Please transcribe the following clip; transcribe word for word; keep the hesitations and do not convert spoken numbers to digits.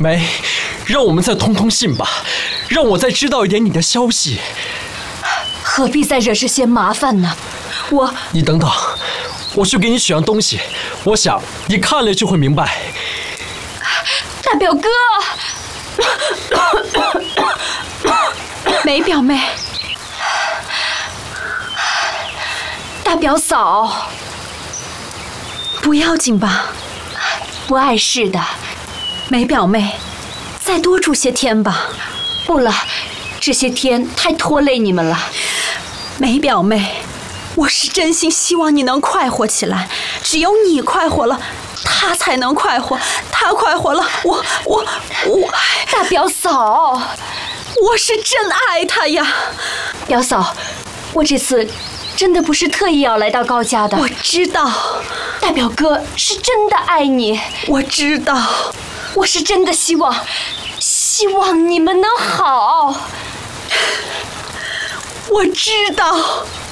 梅，让我们再通通信吧，让我再知道一点你的消息。 何必再惹这些麻烦呢？我…… 你等等，我去给你取样东西，我想你看了就会明白。 大表哥，梅表妹，大表嫂， 不要紧吧？ 不碍事的。 梅表妹，再多住些天吧。 不了，这些天太拖累你们了。 梅表妹，我是真心希望你能快活起来，只有你快活了，他才能快活，他快活了，我我我…… 大表嫂， 我是真爱他呀。 表嫂，我这次真的不是特意要来到高家的。 我知道， 大表哥是真的爱你。 我知道， 我是真的希望，希望你们能好。 我知道。